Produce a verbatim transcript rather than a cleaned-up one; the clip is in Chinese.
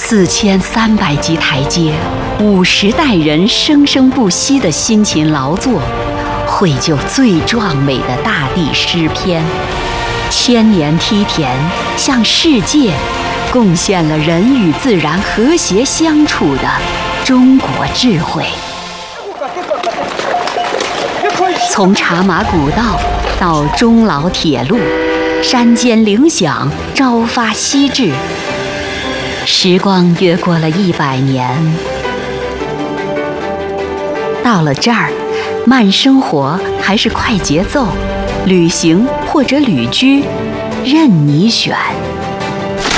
四千三百级台阶，五十代人生生不息的辛勤劳作，绘就最壮美的大地诗篇。千年梯田向世界贡献了人与自然和谐相处的中国智慧。从茶马古道到终老铁路，山间铃响，朝发夕至。时光越过了一百年，到了这儿，慢生活还是快节奏，旅行或者旅居，任你选。